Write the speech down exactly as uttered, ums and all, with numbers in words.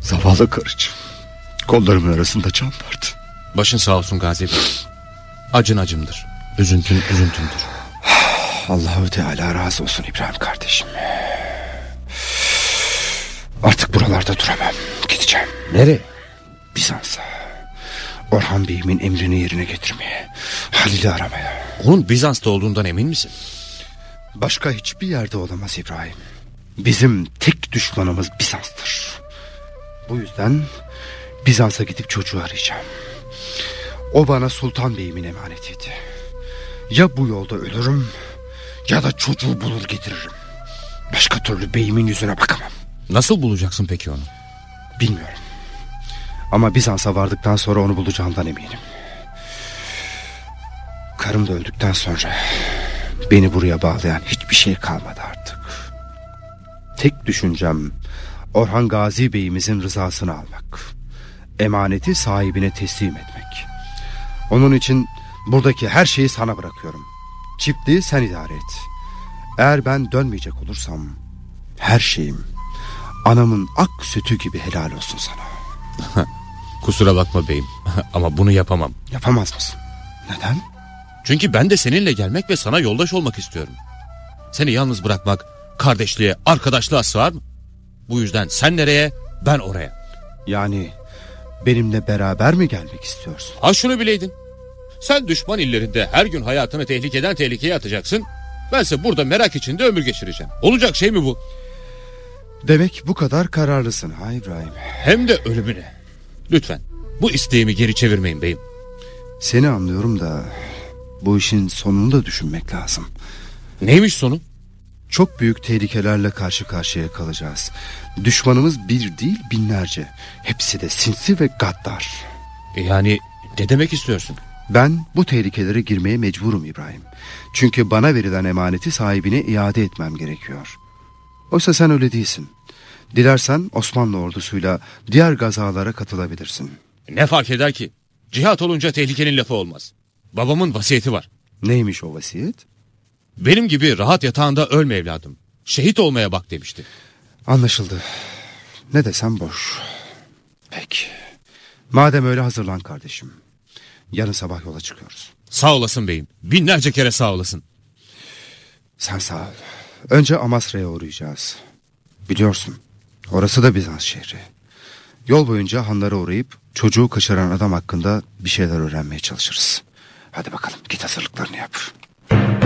Zavallı karıcığım. Kollarımın arasında can vardı. Başın sağ olsun Gazi Bey. Acın acımdır, üzüntün üzüntümdür. Allahu Teala razı olsun İbrahim kardeşim. Artık buralarda duramam. Gideceğim. Nereye? Bizans'a. Orhan Bey'imin emrini yerine getirmeye, Halil'i aramaya. Onun Bizans'ta olduğundan emin misin? Başka hiçbir yerde olamaz İbrahim. Bizim tek düşmanımız Bizans'tır. Bu yüzden Bizans'a gidip çocuğu arayacağım. O bana Sultan Bey'imin emanetiydi. Ya bu yolda ölürüm ya da çocuğu bulur getiririm. Başka türlü beyimin yüzüne bakamam. Nasıl bulacaksın peki onu? Bilmiyorum. Ama Bizans'a vardıktan sonra onu bulacağımdan eminim. Karım da öldükten sonra beni buraya bağlayan hiçbir şey kalmadı artık. Tek düşüncem Orhan Gazi Bey'imizin rızasını almak. Emaneti sahibine teslim etmek. Onun için buradaki her şeyi sana bırakıyorum. Çiftliği sen idare et. Eğer ben dönmeyecek olursam her şeyim anamın ak sütü gibi helal olsun sana. Kusura bakma beyim ama bunu yapamam. Yapamaz mısın? Neden? Çünkü ben de seninle gelmek ve sana yoldaş olmak istiyorum. Seni yalnız bırakmak kardeşliğe, arkadaşlığa sığar mı? Bu yüzden sen nereye, ben oraya. Yani benimle beraber mi gelmek istiyorsun? Ha şunu bileydin. Sen düşman illerinde her gün hayatını tehlikeden tehlikeye atacaksın. Bense burada merak içinde ömür geçireceğim. Olacak şey mi bu? Demek bu kadar kararlısın ha İbrahim. Hem de ölümüne. Lütfen bu isteğimi geri çevirmeyin beyim. Seni anlıyorum da bu işin sonunu da düşünmek lazım. Neymiş sonu? Çok büyük tehlikelerle karşı karşıya kalacağız. Düşmanımız bir değil binlerce. Hepsi de sinsi ve gaddar. Yani ne demek istiyorsun? Ben bu tehlikelere girmeye mecburum İbrahim. Çünkü bana verilen emaneti sahibine iade etmem gerekiyor. Oysa sen öyle değilsin. Dilersen Osmanlı ordusuyla diğer gazalara katılabilirsin. Ne fark eder ki? Cihat olunca tehlikenin lafı olmaz. Babamın vasiyeti var. Neymiş o vasiyet? Benim gibi rahat yatağında ölme evladım. Şehit olmaya bak demişti. Anlaşıldı. Ne desem boş. Peki. Madem öyle hazırlan kardeşim. Yarın sabah yola çıkıyoruz. Sağ olasın beyim. Binlerce kere sağ olasın. Sen sağ ol. Önce Amasra'ya uğrayacağız. Biliyorsun orası da Bizans şehri. Yol boyunca hanlara uğrayıp çocuğu kaçıran adam hakkında bir şeyler öğrenmeye çalışırız. Hadi bakalım git hazırlıklarını yap.